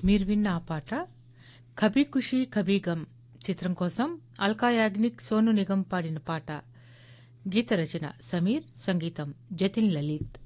మీరు విన్న ఆ పాట కభీ ఖుషీ కభీ గమ్ చిత్రం కోసం అల్కా యాగ్నిక్ సోను నిగం పాడిన పాట. గీత రచన సమీర్, సంగీతం జతిన్ లలిత్.